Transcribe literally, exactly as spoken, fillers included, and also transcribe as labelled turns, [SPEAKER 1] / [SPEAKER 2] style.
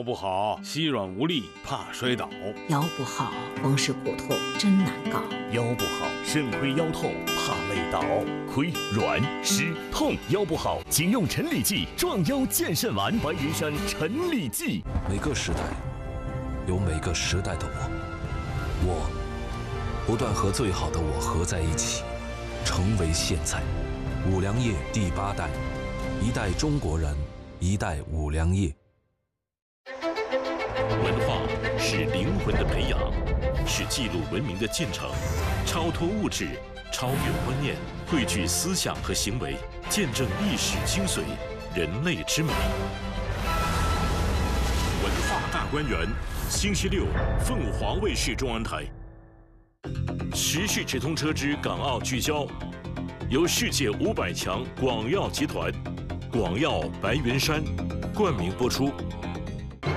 [SPEAKER 1] 不好，膝软无力，怕摔倒；
[SPEAKER 2] 腰不好，风湿骨痛，真难搞；
[SPEAKER 3] 腰不好，肾亏腰透，怕累倒；亏、软、湿、痛，腰不好，请用陈李济壮腰健肾丸，白云山陈李济。
[SPEAKER 4] 每个时代有每个时代的我，我不断和最好的我合在一起，成为现在。五粮液第八代，一代中国人，一代五粮液。
[SPEAKER 5] 文化是灵魂的培养，是记录文明的进程，超脱物质，超越观念，汇聚思想和行为，见证历史精髓，人类之美。文化大观园，星期六，凤凰卫视中央台。时事直通车之港澳聚焦，由世界五百强广药集团、广药白云山冠名播出。